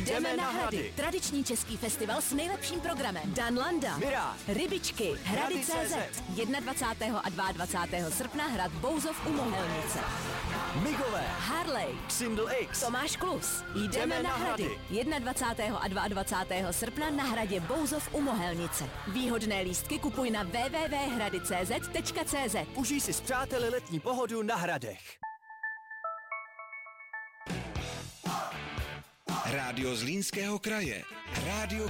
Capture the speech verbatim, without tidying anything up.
Jdeme na Hrady. Tradiční český festival s nejlepším programem. Dan Landa, Miráž, Rybičky, Hrady tečka cé zet. dvacátého prvního a dvacátého druhého srpna hrad Bouzov u Mohelnice. Migové, Harley, Xindl X, Tomáš Klus. Jdeme na Hrady. dvacátého prvního a dvacátého druhého srpna na hradě Bouzov u Mohelnice. Výhodné lístky kupuj na w w w tečka hrady tečka cé zet tečka cé zet. Užij si s přáteli letní pohodu na Hradech. Rádio Zlínského kraje. Rádio